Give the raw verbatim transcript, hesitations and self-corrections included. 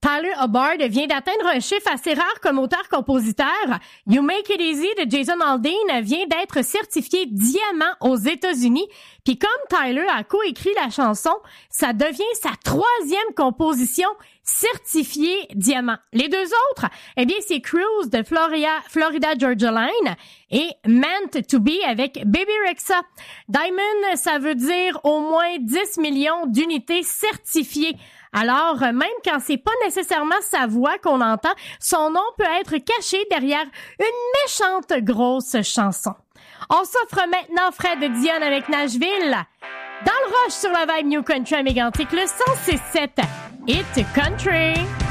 Tyler Hubbard vient d'atteindre un chiffre assez rare comme auteur-compositeur. You Make It Easy de Jason Aldean vient d'être certifié diamant aux États-Unis. Puis comme Tyler a coécrit la chanson, ça devient sa troisième composition certifiée diamant. Les deux autres, eh bien, c'est Cruise de Florida, Florida Georgia Line et Meant to Be avec Baby Rexha. Diamond, ça veut dire au moins dix millions d'unités certifiées. Alors, même quand c'est pas nécessairement sa voix qu'on entend, son nom peut être caché derrière une méchante grosse chanson. On s'offre maintenant Fred Dion avec Nashville. Dans le rush sur la vibe New Country à Mégantic, le cent six sept Hit Country.